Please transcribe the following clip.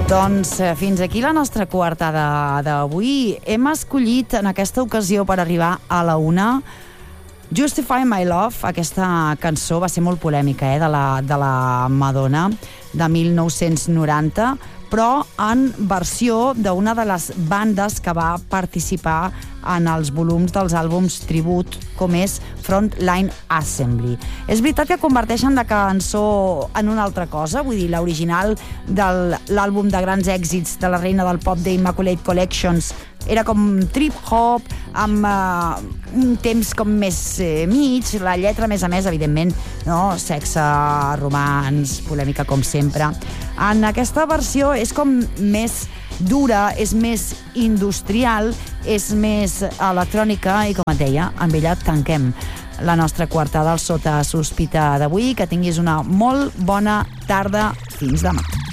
Doncs fins aquí la nostra coartada d'avui. Hem escollit en aquesta ocasió per arribar a la 1 Justify My Love. Aquesta cançó va ser molt polèmica, de la Madonna, de 1990, però en versió d'una de les bandes que va participar en els volums dels àlbums tribut, com és Frontline Assembly. És veritat que converteixen la cançó en una altra cosa, vull dir, l'original de l'àlbum de grans èxits de la reina del pop d'Immaculate Collections era com trip-hop, amb un temps com més mig, la lletra, a més, evidentment, no? Sexe, romans, polèmica, com sempre. En aquesta versió és com més dura, és més industrial, és més electrònica i, com et deia, amb ella tanquem la nostra coartada al Sota Sospita d'avui. Que tinguis una molt bona tarda. Fins demà.